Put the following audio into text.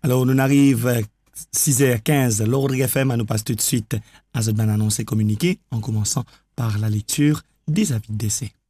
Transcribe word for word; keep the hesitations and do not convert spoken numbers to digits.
Alors, on arrive à six heures quinze. L'ordre F M nous passe tout de suite à cette bonne annonce et communiqué en commençant par la lecture des avis de décès.